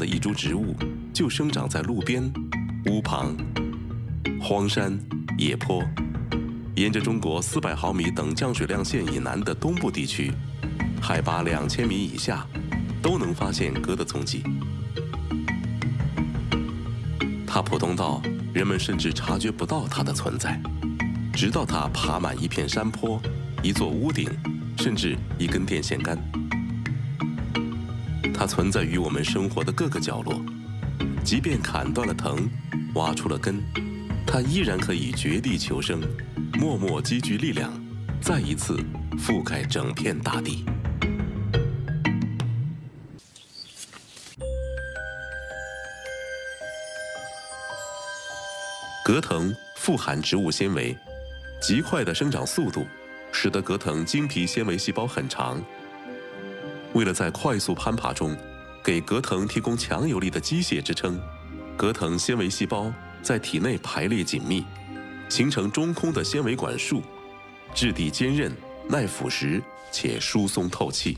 的一株植物就生长在路边、屋旁、荒山、野坡，沿着中国400毫米等降水量线以南的东部地区，海拔2000米以下，都能发现蛤的踪迹。它普通到人们甚至察觉不到它的存在，直到它爬满一片山坡、一座屋顶，甚至一根电线杆。它存在于我们生活的各个角落，即便砍断了藤，挖出了根，它依然可以绝地求生，默默积聚力量，再一次覆盖整片大地。蛤藤富含植物纤维，极快的生长速度使得蛤藤经皮纤维细胞很长。为了在快速攀爬中给蛤藤提供强有力的机械支撑，蛤藤纤维细胞在体内排列紧密，形成中空的纤维管束，质地坚韧、耐腐蚀且疏松透气。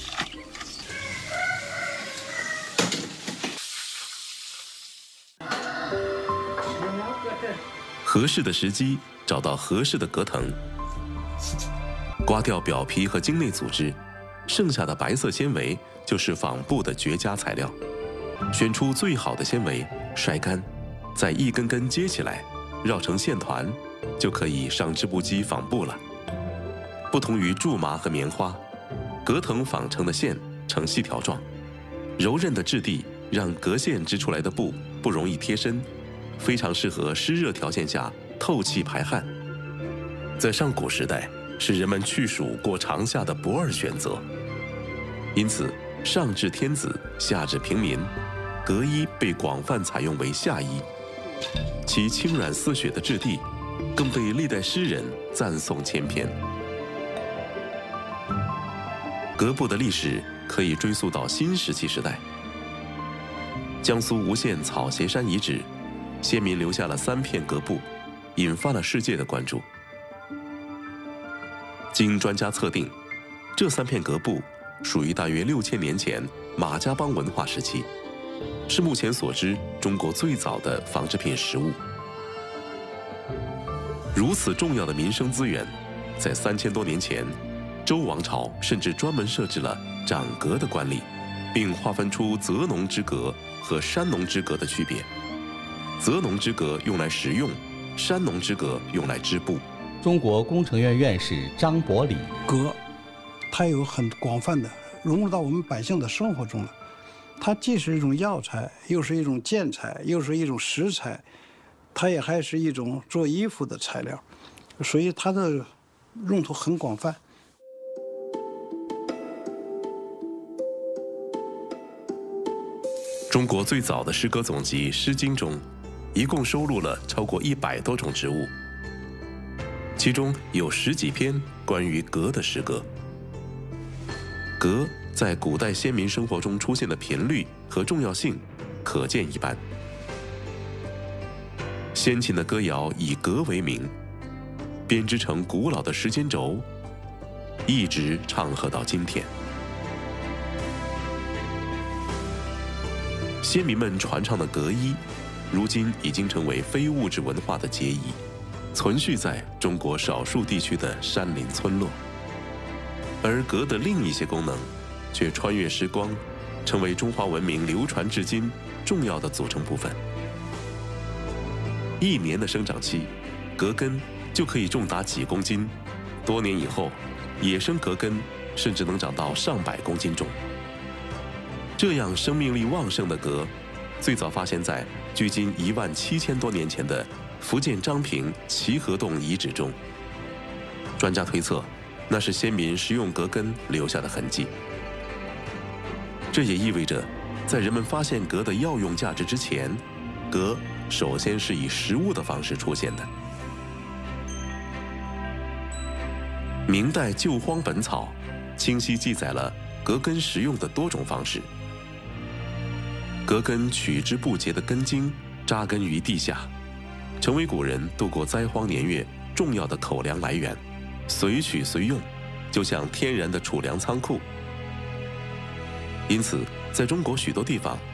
合适的时机找到合适的蛤藤，刮掉表皮和茎内组织，剩下的白色纤维就是纺布的绝佳材料。选出最好的纤维，晒干，再一根根接起来，绕成线团，就可以上织布机纺布了。不同于苎麻和棉花，蛤藤纺成的线呈细条状，柔韧的质地让蛤线织出来的布不容易贴身，非常适合湿热条件下透气排汗。在上古时代，是人们去暑过长夏的不二选择。因此，上至天子，下至平民，蛤衣被广泛采用为夏衣。其轻软似雪的质地，更被历代诗人赞颂千篇。蛤布的历史可以追溯到新石器时代。江苏吴县草鞋山遗址，先民留下了3片蛤布，引发了世界的关注。经专家测定，这3片蛤布属于大约6000年前马家浜文化时期，是目前所知中国最早的纺织品实物。如此重要的民生资源，在3000多年前，周王朝甚至专门设置了长蛤的官吏，并划分出泽农之蛤和山农之蛤的区别。泽农之蛤用来食用，山农之蛤用来织布。 中国工程院院士张伯礼， 蛤，它有很广泛的融入到我们百姓的生活中了。它既是一种药材，又是一种建材，又是一种食材，它也还是一种做衣服的材料，所以它的用途很广泛。 中国最早的诗歌总集《诗经》中，一共收录了超过100多种植物，其中有10几篇关于蛤的诗歌。蛤在古代先民生活中出现的频率和重要性可见一斑。先秦的歌谣以蛤为名，编织成古老的时间轴，一直唱和到今天。先民们传唱的蛤衣，如今已经成为非物质文化的结遗，存续在中国少数地区的山林村落。而蛤的另一些功能，却穿越时光，成为中华文明流传至今重要的组成部分。1年的生长期，蛤根就可以重达几公斤，多年以后，野生蛤根甚至能长到上百公斤重。这样生命力旺盛的蛤，最早发现在距今17000多年前的福建漳平齐河洞遗址中。专家推测，那是先民食用蛤根留下的痕迹。这也意味着，在人们发现蛤的药用价值之前，蛤首先是以食物的方式出现的。明代《救荒本草》清晰记载了蛤根食用的多种方式。蛤根取之不竭的根茎扎根于地下，成为古人度过灾荒年月重要的口粮来源，随取随用，就像天然的储粮仓库。因此，在中国许多地方